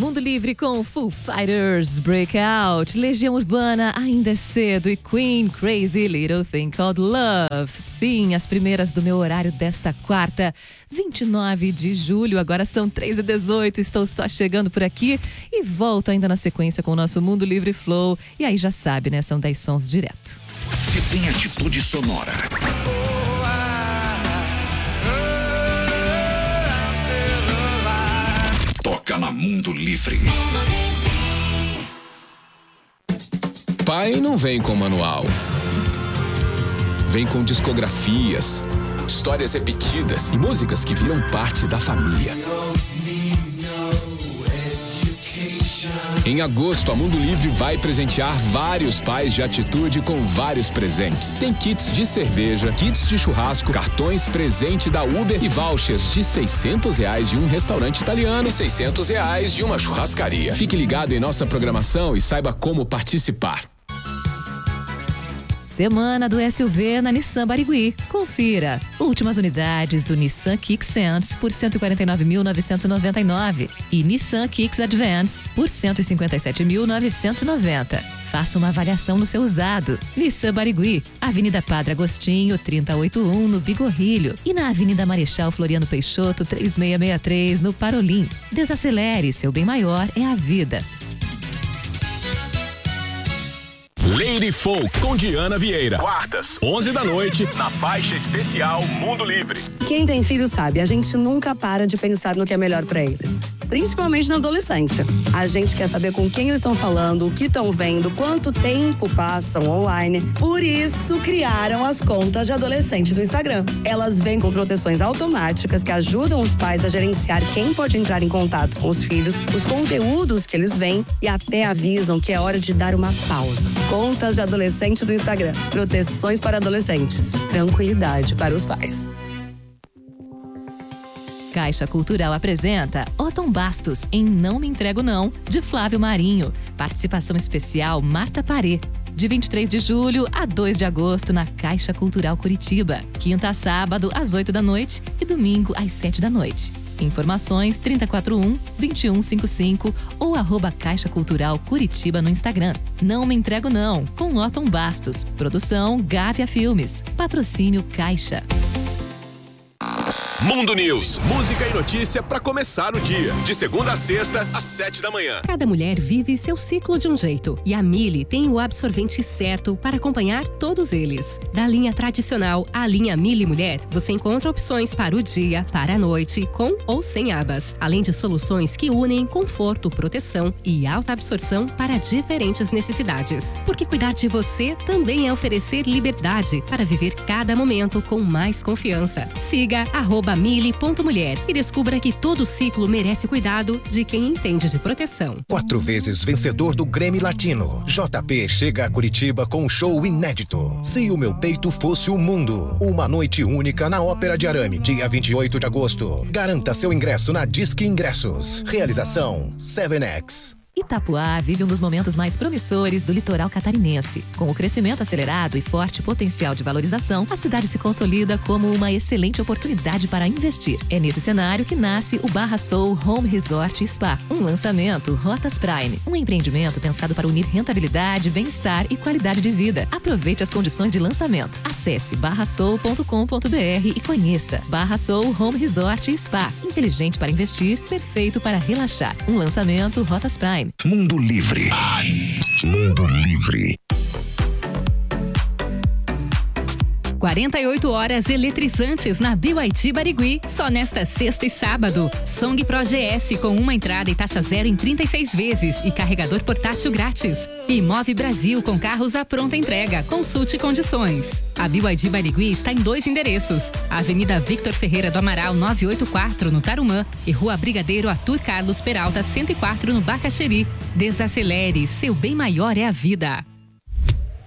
Mundo Livre com Foo Fighters, Breakout, Legião Urbana, Ainda é Cedo e Queen, Crazy Little Thing Called Love. Sim, as primeiras do meu horário desta quarta, 29 de julho, agora são 3h18, estou só chegando por aqui e volto ainda na sequência com o nosso Mundo Livre Flow. E aí já sabe, né, são 10 sons direto. Se tem atitude sonora, toca na Mundo Livre. Pai não vem com manual. Vem com discografias, histórias repetidas e músicas que viram parte da família. Em agosto, a Mundo Livre vai presentear vários pais de atitude com vários presentes. Tem kits de cerveja, kits de churrasco, cartões presente da Uber e vouchers de R$600 de um restaurante italiano e R$600 de uma churrascaria. Fique ligado em nossa programação e saiba como participar. Semana do SUV na Nissan Barigui. Confira. Últimas unidades do Nissan Kicks Sense por R$149.999 e Nissan Kicks Advance por R$157.990. Faça uma avaliação no seu usado. Nissan Barigui, Avenida Padre Agostinho, 3081, no Bigorrilho. E na Avenida Marechal Floriano Peixoto, 3663, no Parolim. Desacelere, seu bem maior é a vida. Lady Folk com Diana Vieira. Quartas, 11 da noite, na faixa especial Mundo Livre. Quem tem filho sabe, a gente nunca para de pensar no que é melhor pra eles. Principalmente na adolescência. A gente quer saber com quem eles estão falando, o que estão vendo, quanto tempo passam online. Por isso, criaram as contas de adolescente do Instagram. Elas vêm com proteções automáticas que ajudam os pais a gerenciar quem pode entrar em contato com os filhos, os conteúdos que eles veem e até avisam que é hora de dar uma pausa. Contas de adolescente do Instagram. Proteções para adolescentes. Tranquilidade para os pais. Caixa Cultural apresenta Otton Bastos em Não Me Entrego Não, de Flávio Marinho. Participação especial Marta Parê. De 23 de julho a 2 de agosto na Caixa Cultural Curitiba. Quinta a sábado às 8 da noite e domingo às 7 da noite. Informações 341-2155 ou @Caixa Cultural Curitiba no Instagram. Não Me Entrego Não, com Otton Bastos. Produção Gávea Filmes. Patrocínio Caixa. Mundo News, música e notícia para começar o dia. De segunda a sexta, às 7 da manhã. Cada mulher vive seu ciclo de um jeito e a Mili tem o absorvente certo para acompanhar todos eles. Da linha tradicional à linha Mili Mulher, você encontra opções para o dia, para a noite, com ou sem abas. Além de soluções que unem conforto, proteção e alta absorção para diferentes necessidades. Porque cuidar de você também é oferecer liberdade para viver cada momento com mais confiança. Siga @mili.mulher e descubra que todo ciclo merece cuidado de quem entende de proteção. 4 vezes vencedor do Grammy Latino, JP chega a Curitiba com um show inédito. Se o meu peito fosse o mundo, uma noite única na Ópera de Arame, dia 28 de agosto. Garanta seu ingresso na Disque Ingressos. Realização 7X. Itapuá vive um dos momentos mais promissores do litoral catarinense. Com o crescimento acelerado e forte potencial de valorização, a cidade se consolida como uma excelente oportunidade para investir. É nesse cenário que nasce o Barra Soul Home Resort e Spa, um lançamento Rotas Prime, um empreendimento pensado para unir rentabilidade, bem-estar e qualidade de vida. Aproveite as condições de lançamento. Acesse barrasoul.com.br e conheça. Barra Soul Home Resort e Spa, inteligente para investir, perfeito para relaxar. Um lançamento Rotas Prime. Mundo Livre. Mundo Livre. 48 horas eletrizantes na BYD Barigui, só nesta sexta e sábado. Song Pro GS com uma entrada e taxa zero em 36 vezes e carregador portátil grátis. E Move Brasil com carros à pronta entrega. Consulte condições. A BYD Barigui está em 2 endereços. A Avenida Victor Ferreira do Amaral 984 no Tarumã e Rua Brigadeiro Arthur Carlos Peralta 104 no Bacaxeri. Desacelere, seu bem maior é a vida.